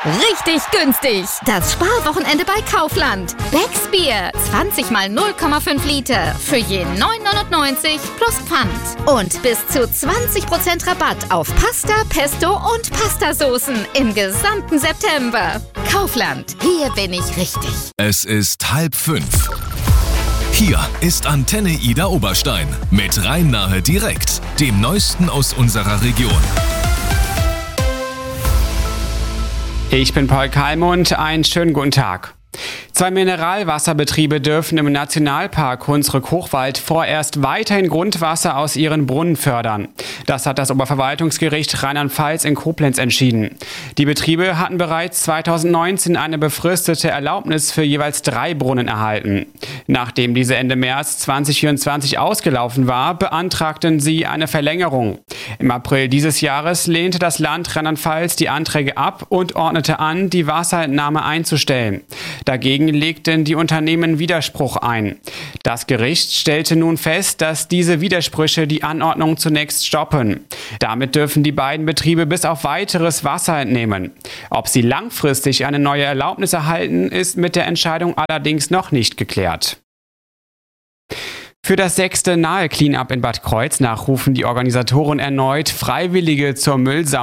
Richtig günstig. Das Sparwochenende bei Kaufland. Becks Bier. 20 mal 0,5 Liter. Für je 9,99 plus Pfand. Und bis zu 20% Rabatt auf Pasta, Pesto und Pastasoßen im gesamten September. Kaufland. Hier bin ich richtig. Es ist 4:30. Hier ist Antenne Ida Oberstein mit Rhein-Nahe direkt, dem Neuesten aus unserer Region. Ich bin Paul Kalmund, einen schönen guten Tag. 2 Mineralwasserbetriebe dürfen im Nationalpark Hunsrück-Hochwald vorerst weiterhin Grundwasser aus ihren Brunnen fördern. Das hat das Oberverwaltungsgericht Rheinland-Pfalz in Koblenz entschieden. Die Betriebe hatten bereits 2019 eine befristete Erlaubnis für jeweils 3 Brunnen erhalten. Nachdem diese Ende März 2024 ausgelaufen war, beantragten sie eine Verlängerung. Im April dieses Jahres lehnte das Land Rheinland-Pfalz die Anträge ab und ordnete an, die Wasserentnahme einzustellen. Dagegen legten die Unternehmen Widerspruch ein. Das Gericht stellte nun fest, dass diese Widersprüche die Anordnung zunächst stoppen. Damit dürfen die beiden Betriebe bis auf weiteres Wasser entnehmen. Ob sie langfristig eine neue Erlaubnis erhalten, ist mit der Entscheidung allerdings noch nicht geklärt. Für das 6. Nahe Cleanup in Bad Kreuznach rufen die Organisatoren erneut Freiwillige zur Müllsammlung